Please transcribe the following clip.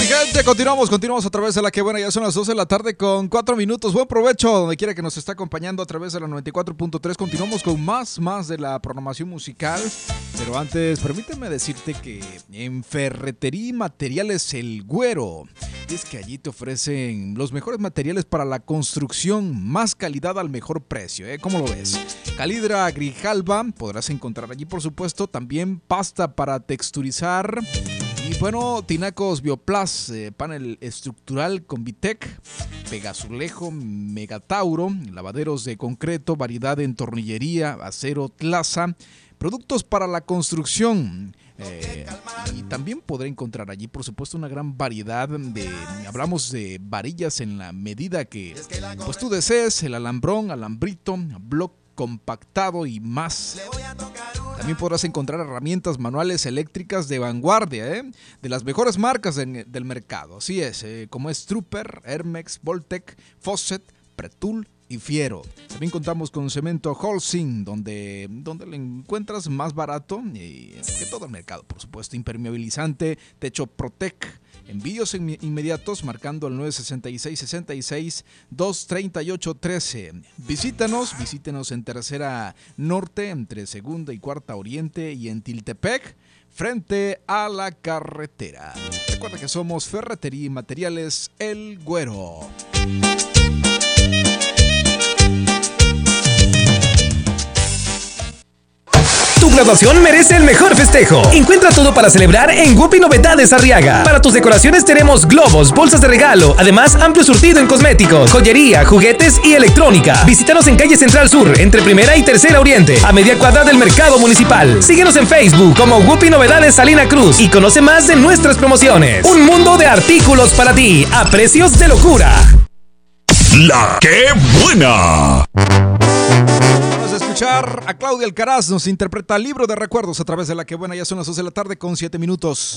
Gente, continuamos a través de la que buena, ya son las 12 de la tarde con 4 minutos. Buen provecho donde quiera que nos está acompañando a través de la 94.3. Continuamos con más de la programación musical. Pero antes, permíteme decirte que en Ferretería y Materiales El Güero, es que allí te ofrecen los mejores materiales para la construcción, más calidad al mejor precio, ¿eh? ¿Cómo lo ves? Calidra Grijalba podrás encontrar allí, por supuesto, también pasta para texturizar. Y bueno, tinacos Bioplas, panel estructural con Vitec, Pegazulejo, Megatauro, lavaderos de concreto, variedad en tornillería, acero, Tlaza, productos para la construcción. Y también podré encontrar allí, por supuesto, una gran variedad hablamos de varillas en la medida que pues tú desees, el alambrón, alambrito, bloc compactado y más. También podrás encontrar herramientas manuales eléctricas de vanguardia, de las mejores marcas del mercado. Así es, como es Trooper, Hermex, Voltec, Fosset, Pretul y Fiero. También contamos con cemento Holcim, donde lo encuentras más barato que todo el mercado, por supuesto. Impermeabilizante, techo Protec. Envíos inmediatos marcando el 966-66-238-13. Visítenos en Tercera Norte, entre Segunda y Cuarta Oriente y en Tiltepec, frente a la carretera. Recuerda que somos Ferretería y Materiales El Güero. Tu graduación merece el mejor festejo. Encuentra todo para celebrar en Gupi Novedades Arriaga. Para tus decoraciones tenemos globos, bolsas de regalo, además amplio surtido en cosméticos, joyería, juguetes y electrónica. Visítanos en calle Central Sur, entre Primera y Tercera Oriente, a media cuadra del Mercado Municipal. Síguenos en Facebook como Gupi Novedades Salina Cruz y conoce más de nuestras promociones. Un mundo de artículos para ti, a precios de locura. La que buena. A Claudia Alcaraz nos interpreta Libro de Recuerdos a través de la que buena, ya son las 12 de la tarde con 7 minutos.